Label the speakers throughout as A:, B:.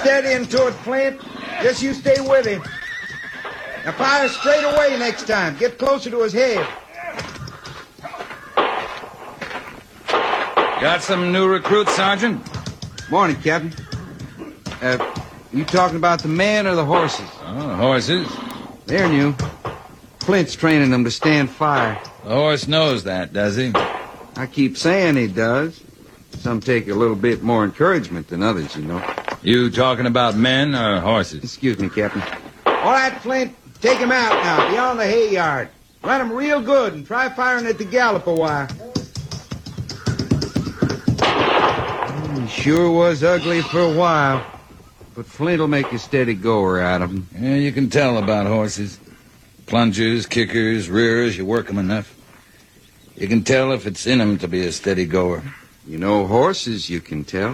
A: steady into it, Flint. Just you stay with him. Now fire straight away next time. Get closer to his head.
B: Got some new recruits, Sergeant?
A: Morning, Captain. You talking about the men or the horses?
B: Oh, horses.
A: They're new. Flint's training them to stand fire.
B: The horse knows that, does he?
A: I keep saying he does. Some take a little bit more encouragement than others, you know.
B: You talking about men or horses?
A: Excuse me, Captain. All right, Flint, take him out now, beyond the hay yard. Run him real good and try firing at the gallop a while. He sure was ugly for a while. But Flint'll make a steady goer out of him.
B: Yeah, you can tell about horses. Plungers, kickers, rearers, you work 'em enough. You can tell if it's in 'em to be a steady goer.
A: You know horses, you can tell.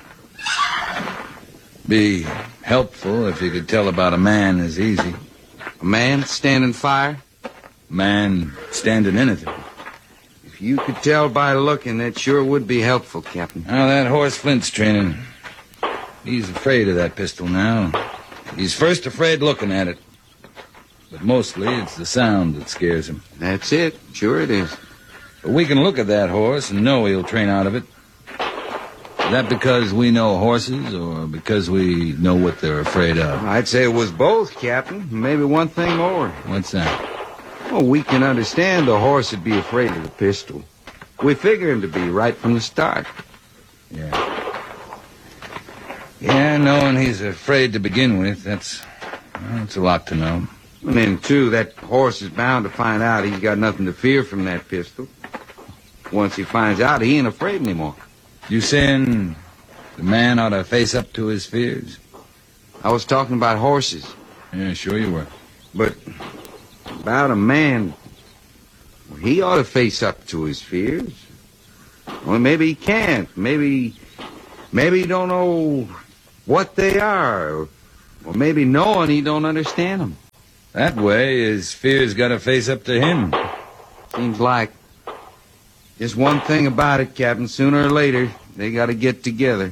B: Be helpful if you could tell about a man is easy.
A: A man standing fire?
B: A man standing anything.
A: If you could tell by looking, that sure would be helpful, Captain.
B: Now, that horse Flint's training, he's afraid of that pistol now. He's first afraid looking at it. But mostly it's the sound that scares him.
A: That's it. Sure it is.
B: But we can look at that horse and know he'll train out of it. Is that because we know horses or because we know what they're afraid of?
A: I'd say it was both, Captain. Maybe one thing more.
B: What's that?
A: Well, we can understand the horse would be afraid of the pistol. We figure him to be right from the start.
B: Yeah. Yeah, knowing he's afraid to begin with, that's a lot to know.
A: And then, too, that horse is bound to find out he's got nothing to fear from that pistol. Once he finds out, he ain't afraid anymore.
B: You saying the man ought to face up to his fears?
A: I was talking about horses.
B: Yeah, sure you were.
A: But about a man, he ought to face up to his fears. Well, maybe he can't. Maybe he don't know what they are. Or maybe knowing he don't understand them.
B: That way, his fears got to face up to him.
A: Seems like. Just one thing about it, Captain. Sooner or later, they got to get together.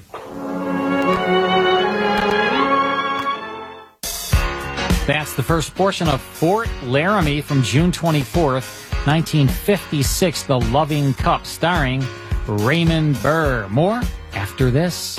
C: That's the first portion of Fort Laramie from June 24th, 1956, The Loving Cup, starring Raymond Burr. More after this.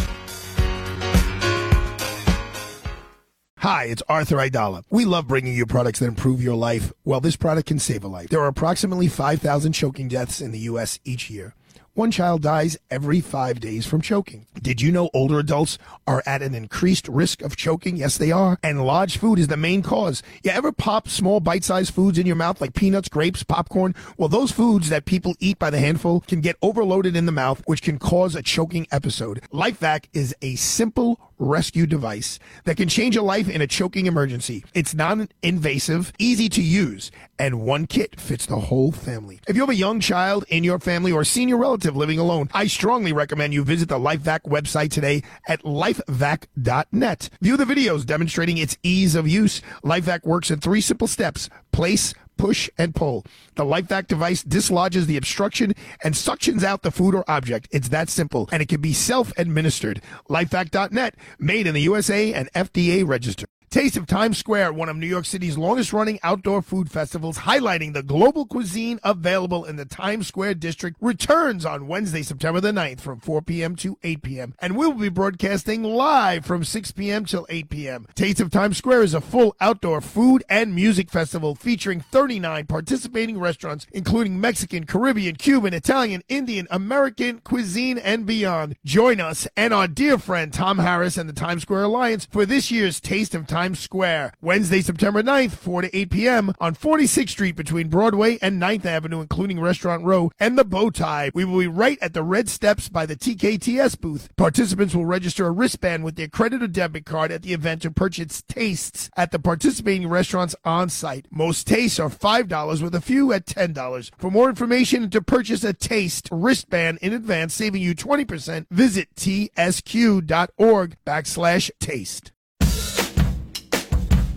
D: Hi, it's Arthur Aidala. We love bringing you products that improve your life. Well, this product can save a life. There are approximately 5,000 choking deaths in the U.S. each year. One child dies every 5 days from choking. Did you know older adults are at an increased risk of choking? Yes, they are. And large food is the main cause. You ever pop small bite-sized foods in your mouth like peanuts, grapes, popcorn? Well, those foods that people eat by the handful can get overloaded in the mouth, which can cause a choking episode. LifeVac is a simple rescue device that can change a life in a choking emergency. It's non-invasive, easy to use, and one kit fits the whole family. If you have a young child in your family or a senior relative living alone, I strongly recommend you visit the LifeVac website today at lifevac.net. View the videos demonstrating its ease of use. LifeVac works in 3 simple steps: place, push, and pull. The LifeVac device dislodges the obstruction and suctions out the food or object. It's that simple, and it can be self-administered. LifeVac.net, made in the USA and FDA registered. Taste of Times Square, one of New York City's longest-running outdoor food festivals, highlighting the global cuisine available in the Times Square district, returns on Wednesday, September the 9th from 4 p.m. to 8 p.m. And we'll be broadcasting live from 6 p.m. till 8 p.m. Taste of Times Square is a full outdoor food and music festival featuring 39 participating restaurants, including Mexican, Caribbean, Cuban, Italian, Indian, American cuisine, and beyond. Join us and our dear friend Tom Harris and the Times Square Alliance for this year's Taste of Times Square, Wednesday, September 9th, 4 to 8 p.m. on 46th Street between Broadway and 9th Avenue, including Restaurant Row and the Bow Tie. We will be right at the red steps by the TKTS booth. Participants will register a wristband with their credit or debit card at the event to purchase tastes at the participating restaurants on site. Most tastes are $5 with a few at $10. For more information and to purchase a taste wristband in advance, saving you 20%, visit tsq.org/taste.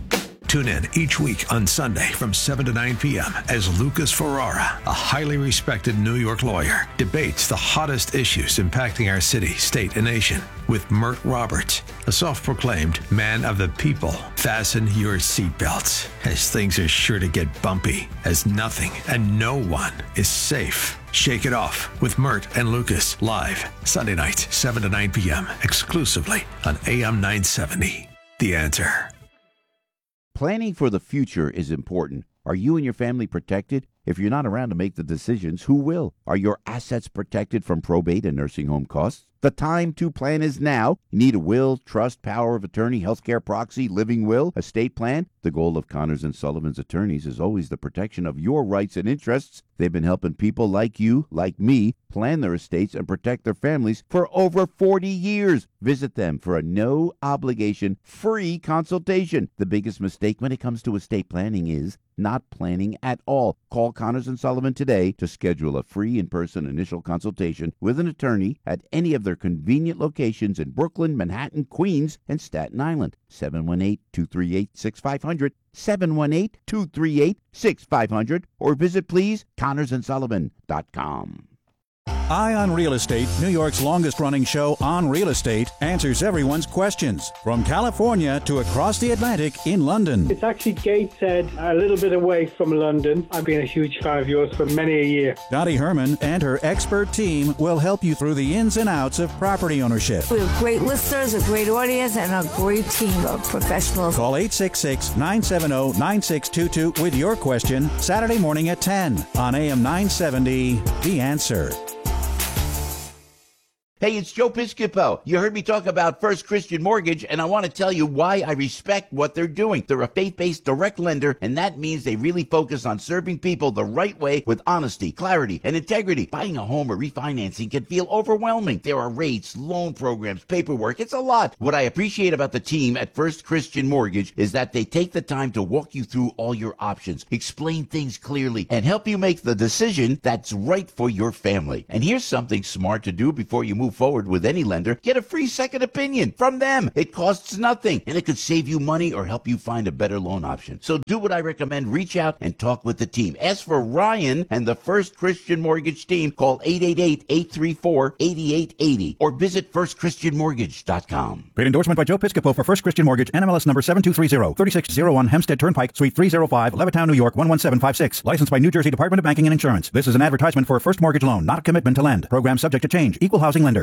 E: Tune in each week on Sunday from 7 to 9 p.m. as Lucas Ferrara, a highly respected New York lawyer, debates the hottest issues impacting our city, state, and nation with Mert Roberts, a self-proclaimed man of the people. Fasten your seatbelts, as things are sure to get bumpy, as nothing and no one is safe. Shake It Off with Mert and Lucas, live Sunday night, 7 to 9 p.m., exclusively on AM 970. The Answer.
F: Planning for the future is important. Are you and your family protected? If you're not around to make the decisions, who will? Are your assets protected from probate and nursing home costs? The time to plan is now. You need a will, trust, power of attorney, healthcare proxy, living will, estate plan. The goal of Connors & Sullivan's attorneys is always the protection of your rights and interests. They've been helping people like you, like me, plan their estates and protect their families for over 40 years. Visit them for a no-obligation, free consultation. The biggest mistake when it comes to estate planning is not planning at all. Call Connors & Sullivan today to schedule a free in-person initial consultation with an attorney at any of their convenient locations in Brooklyn, Manhattan, Queens, and Staten Island. 718-238-6500, 718-238-6500, or visit, please, ConnorsandSullivan.com.
G: Eye on Real Estate, New York's longest-running show on real estate, answers everyone's questions from California to across the Atlantic in London.
H: It's actually Gateshead, a little bit away from London. I've been a huge fan of yours for many a year.
G: Dottie Herman and her expert team will help you through the ins and outs of property ownership.
I: We have great listeners, a great audience, and a great team of professionals.
G: Call 866-970-9622 with your question Saturday morning at 10 on AM 970, The Answer.
F: Hey, it's Joe Piscopo. You heard me talk about First Christian Mortgage, and I want to tell you why I respect what they're doing. They're a faith-based direct lender, and that means they really focus on serving people the right way with honesty, clarity, and integrity. Buying a home or refinancing can feel overwhelming. There are rates, loan programs, paperwork. It's a lot. What I appreciate about the team at First Christian Mortgage is that they take the time to walk you through all your options, explain things clearly, and help you make the decision that's right for your family. And here's something smart to do before you move forward with any lender. Get a free second opinion from them. It costs nothing, and it could save you money or help you find a better loan option. So do what I recommend. Reach out and talk with the team. Ask for Ryan and the First Christian Mortgage team. Call 888-834-8880 or visit firstchristianmortgage.com.
G: Paid endorsement by Joe Piscopo for First Christian Mortgage, NMLS number 7230, 3601 Hempstead Turnpike, Suite 305, Levittown, New York 11756. Licensed by New Jersey Department of Banking and Insurance. This is an advertisement for a first mortgage loan, not a commitment to lend. Program subject to change. Equal housing lender.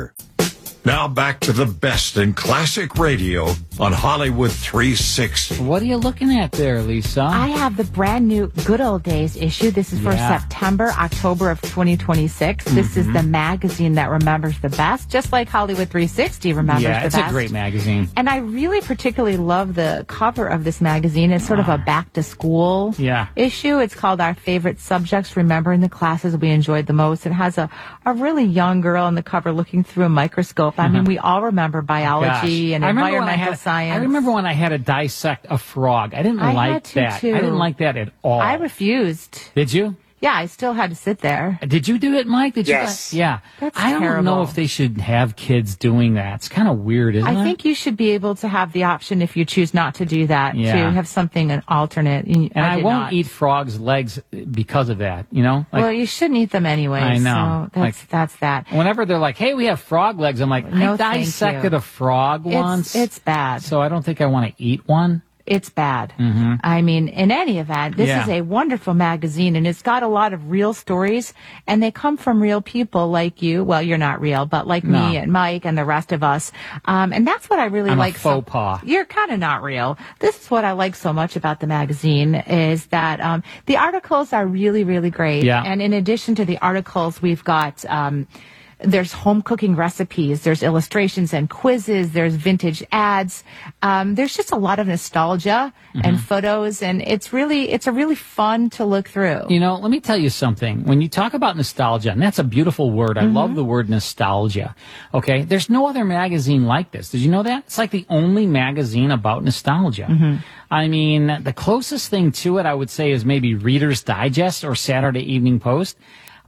E: Now back to the best in classic radio on Hollywood 360.
C: What are you looking at there, Lisa?
J: I have the brand new Good Old Days issue. This is for September, October of 2026. This is the magazine that remembers the best, just like Hollywood 360 remembers the best.
C: Yeah, it's a great magazine.
J: And I really particularly love the cover of this magazine. It's sort of a back-to-school issue. It's called Our Favorite Subjects, Remembering the Classes We Enjoyed the Most. It has a really young girl on the cover looking through a microscope. I mean, we all remember biology and environmental science.
C: I remember when I had to dissect a frog. I didn't like that.
J: Too.
C: I didn't like that at all.
J: I refused.
C: Did you?
J: Yeah, I still had to sit there.
C: Did you do it, Mike? Did
H: yes.
C: you? Yeah.
J: That's
C: I don't
J: terrible.
C: know if they should have kids doing that. It's kind of weird, isn't it?
J: I think you should be able to have the option, if you choose not to do that, to have something, an alternate.
C: And I won't eat frogs' legs because of that, you know?
J: Well, you shouldn't eat them anyway.
C: I know.
J: So that's that.
C: Whenever they're like, hey, we have frog legs, I'm like,
J: No,
C: I dissected
J: thank you.
C: a frog once.
J: It's bad.
C: So I don't think I want to eat one.
J: It's bad. I mean, in any event, this is a wonderful magazine, and it's got a lot of real stories, and they come from real people like you. Well, you're not real, but like me and Mike and the rest of us. And that's what I really
C: I'm
J: like.
C: A faux pas.
J: You're kind of not real. This is what I like so much about the magazine is that the articles are really, really great.
C: Yeah.
J: And in addition to the articles, we've got there's home cooking recipes, there's illustrations and quizzes, there's vintage ads. There's just a lot of nostalgia and photos, and it's a really fun to look through.
C: You know, let me tell you something. When you talk about nostalgia, and that's a beautiful word, I love the word nostalgia. Okay, there's no other magazine like this. Did you know that? It's like the only magazine about nostalgia. I mean, the closest thing to it, I would say, is maybe Reader's Digest or Saturday Evening Post, but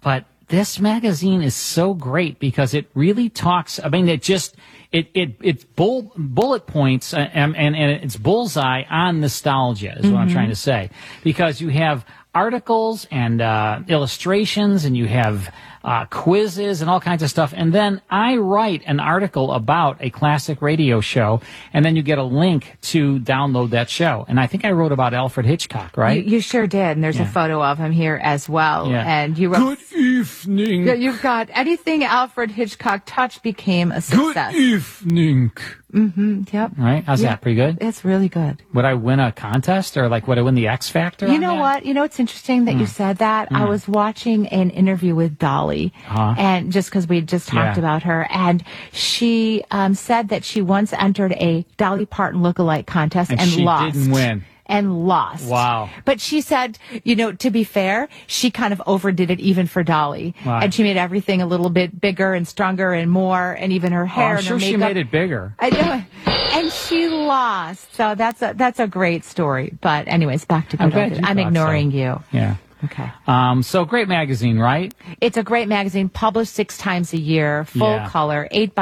C: this magazine is so great because it really talks, I mean, it's bullet points and it's bullseye on nostalgia is what I'm trying to say. Because you have articles and illustrations, and you have quizzes and all kinds of stuff. And then I write an article about a classic radio show, and then you get a link to download that show. And I think I wrote about Alfred Hitchcock, right?
J: You sure did. And there's a photo of him here as well.
C: Yeah.
J: And you wrote,
C: Good evening.
J: Yeah, you've got anything Alfred Hitchcock touched became a success.
C: Good evening.
J: Yep.
C: Right? How's that? Pretty good?
J: It's really good.
C: Would I win a contest, or like would I win the X Factor?
J: You know what? You know, it's interesting that you said that. I was watching an interview with Dolly, and just because we just talked about her, and she said that she once entered a Dolly Parton lookalike contest and
C: she
J: lost.
C: Didn't win.
J: And lost.
C: Wow.
J: But she said, you know, to be fair, she kind of overdid it even for Dolly.
C: Wow.
J: And she made everything a little bit bigger and stronger and more, and even her hair
C: I'm
J: and
C: sure
J: her makeup.
C: she made it bigger.
J: I know. And she lost. So that's a great story. But anyways, back to Good Old Days. I'm ignoring you.
C: Yeah.
J: Okay.
C: So great magazine, right?
J: It's a great magazine, published 6 times a year, full color,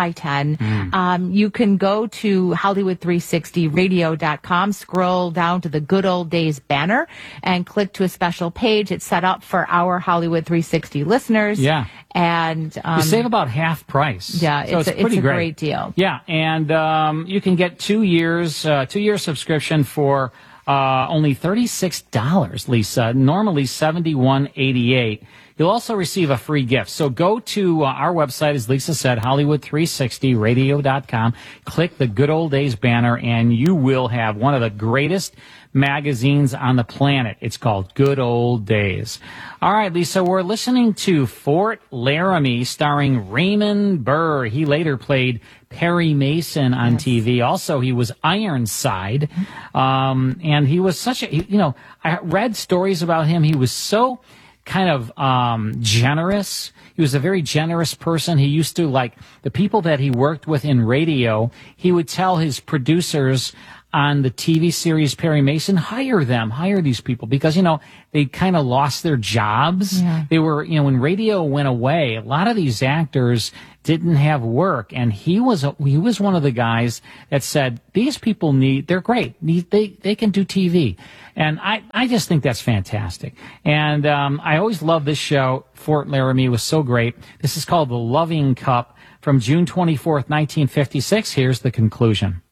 J: 8x10. You can go to Hollywood360radio.com, scroll down to the Good Old Days banner, and click to a special page. It's set up for our Hollywood 360 listeners.
C: Yeah.
J: And
C: you save about half price.
J: Yeah,
C: so
J: it's a great deal.
C: Yeah, and you can get 2 years, 2-year subscription for only $36, Lisa. Normally $71.88. You'll also receive a free gift. So go to our website, as Lisa said, Hollywood360radio.com. Click the Good Old Days banner, and you will have one of the greatest magazines on the planet. It's called Good Old Days. All right, Lisa, we're listening to Fort Laramie, starring Raymond Burr. He later played Perry Mason on TV. Also, he was Ironside. And he was such a, you know, I read stories about him. He was so kind of generous. He was a very generous person. He used to, like, the people that he worked with in radio, he would tell his producers on the TV series Perry Mason, hire these people, because, you know, they kind of lost their jobs.
J: Yeah.
C: They were, you know, when radio went away, a lot of these actors didn't have work, and he was one of the guys that said, these people they're great. They can do TV. And I just think that's fantastic. And I always love this show. Fort Laramie was so great. This is called The Loving Cup from June 24th, 1956. Here's the conclusion.